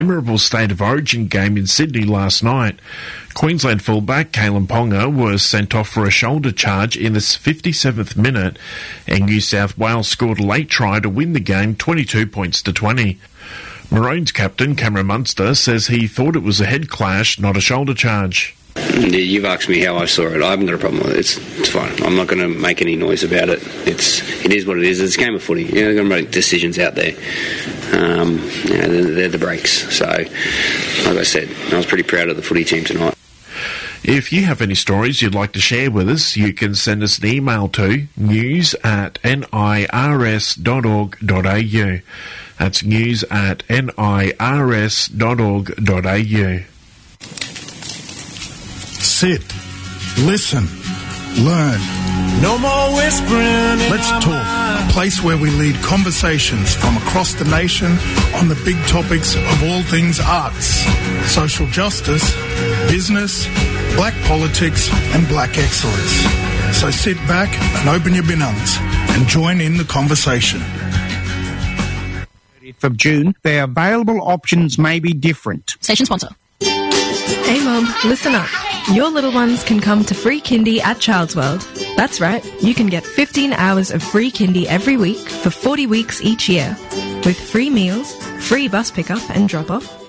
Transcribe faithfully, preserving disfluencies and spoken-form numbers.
Memorable State of Origin game in Sydney last night. Queensland fullback Kalen Ponga was sent off for a shoulder charge in the fifty-seventh minute, and New South Wales scored a late try to win the game twenty-two points to twenty. Maroons captain Cameron Munster says he thought it was a head clash, not a shoulder charge. You've asked me how I saw it. I haven't got a problem with it. It's, it's fine. I'm not going to make any noise about it. It's it is what it is. It's a game of footy. You're going to make decisions out there. Um, you know, they're, they're the breaks. So, like I said, I was pretty proud of the footy team tonight. If you have any stories you'd like to share with us, you can send us an email to news at nirs dot org dot a u. That's news at nirs dot org dot a u. Sit, listen, learn. No more whispering. Let's talk. A place where we lead conversations from across the nation on the big topics of all things arts, social justice, business, black politics and black excellence. So sit back and open your binungs and join in the conversation. Of June, their available options may be different. Station sponsor. Hey Mum, listen up. Your little ones can come to Free Kindy at Child's World. That's right, you can get fifteen hours of free kindy every week for forty weeks each year, with free meals, free bus pickup and drop-off,